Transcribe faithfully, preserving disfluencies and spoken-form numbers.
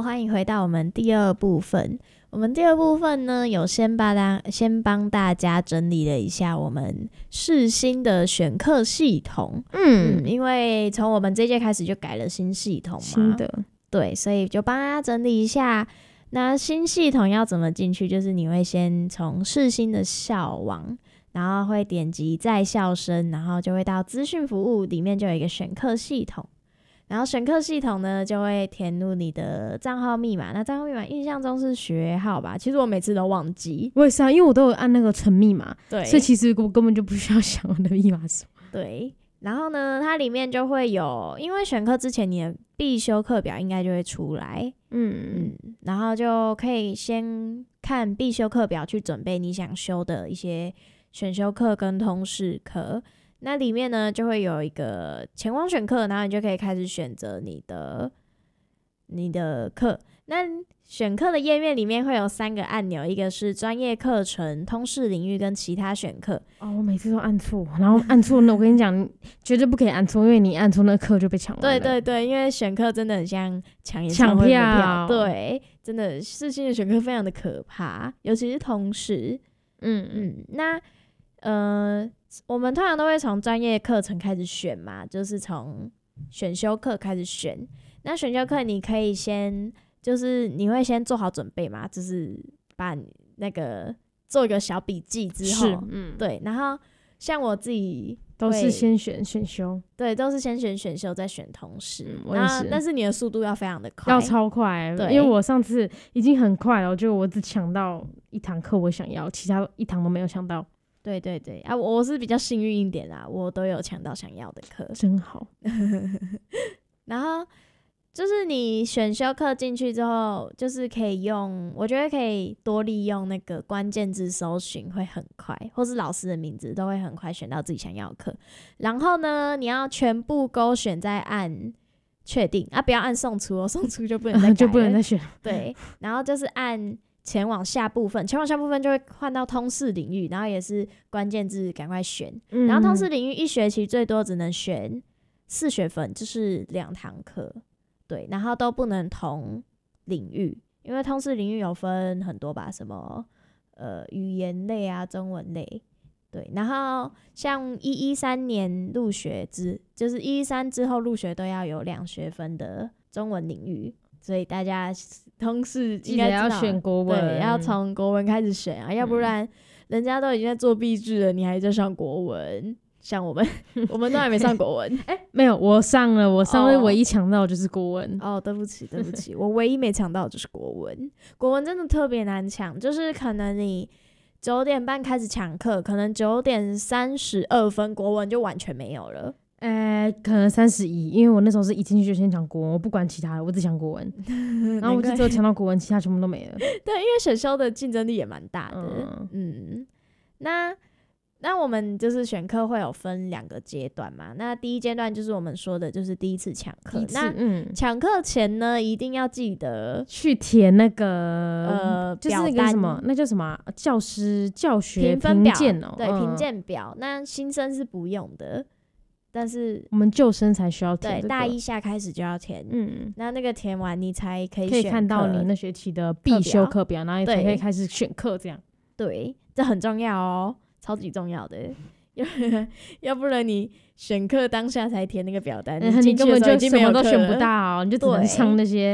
欢迎回到我们第二部分。我们第二部分呢，有先帮大先帮大家整理了一下我们世新的选课系统。嗯, 嗯因为从我们这届开始就改了新系统嘛， 新的对，所以就帮大家整理一下。那新系统要怎么进去？就是你会先从世新的校网，然后会点击在校生，然后就会到资讯服务里面就有一个选课系统。然后选课系统呢，就会填入你的账号密码。那账号密码印象中是学号吧？其实我每次都忘记。 我也是啊，因为我都有按那个存密码， 对， 所以其实我根本就不需要想我的密码是什么。 对，然后呢，它里面就会有，因为选课之前你的必修课表应该就会出来，嗯嗯，然后就可以先看必修课表去准备你想修的一些选修课跟通识课。那里面呢就会有一个前往选课，然后你就可以开始选择你的你的课。那选课的页面里面会有三个按钮，一个是专业课程、通识领域跟其他选课。 哦，我每次都按错，然后按错呢，我跟你讲，绝对不可以按错，因为你按错那课就被抢完了。 对对对，因为选课真的很像抢演唱会门票，对，真的世新的选课非常的可怕，尤其是通识。嗯嗯，那呃。我们通常都会从专业课程开始选嘛，就是从选修课开始选。那选修课你可以先，就是你会先做好准备嘛，就是把那个做一个小笔记之后，嗯，对。然后像我自己都是先选选修， 对，都是先选选修再选通识。嗯， 我也是。 但是你的速度要非常的快， 要超快，对，因为我上次已经很快了，就我只抢到一堂课我想要，其他一堂都没有抢到。 对对对啊，我是比较幸运一点啦，我都有抢到想要的课， 真好。 然后就是你选修课进去之后，就是可以用，我觉得可以多利用那个关键字搜寻，会很快，或是老师的名字都会很快选到自己想要的课。然后呢，你要全部勾选再按确定啊，不要按送出哦，送出就不能再改了， 就不能再选。 对，然后就是按。前往下部分，前往下部分就会换到通识领域，然后也是关键字赶快选、嗯、然后通识领域一学期最多只能选四学分，就是两堂课，对，然后都不能同领域，因为通识领域有分很多吧，什么呃语言类啊、中文类，对，然后像一一三年入学之，就是一一三之后入学都要有两学分的中文领域。所以大家通识应该要选国文， 对，要从国文开始选啊，要不然人家都已经在做毕制了，你还在上国文。像我们，我们都还没上国文。 哎、欸，没有，我上了，我上了，唯一抢到的就是国文。 哦，对不起，对不起，我唯一没抢到的就是国文。国文真的特别难抢，就是可能你九点半开始抢课，可能九点三十二分国文就完全没有了。 呃，可能三十一，因为我那时候是一进去就先抢国文，我不管其他的，我只抢国文，然后我就只有抢到国文，其他全部都没了。 对，因为选修的竞争力也蛮大的。嗯, 嗯，那那我们就是选课会有分两个阶段嘛。那第一阶段就是我们说的，就是第一次抢课。那抢课前呢，一定要记得去填那个呃， 就是那个什么，那叫什么教师教学评分表哦， 对，评鉴表。那新生是不用的。但是我们旧生才需要填、這個， 对，大一下开始就要填，嗯，那那个填完你才可以选可以看到你那学期的必修课表，然后你才可以开始选课，这样。 对，这很重要哦，超级重要的，要不然你选课当下才填那个表单， 嗯、你根本就什么都选不到，你就只能上那些